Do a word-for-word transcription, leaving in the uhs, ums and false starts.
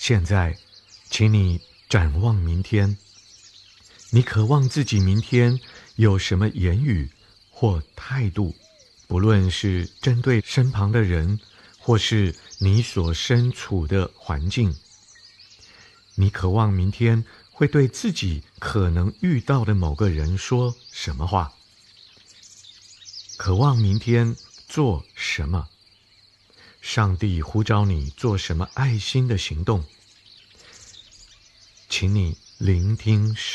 现在，请你展望明天。你渴望自己明天有什么言语或态度，不论是针对身旁的人，或是你所身处的环境。你渴望明天会对自己可能遇到的某个人说什么话？渴望明天做什么？上帝呼召你做什么爱心的行动？请你聆听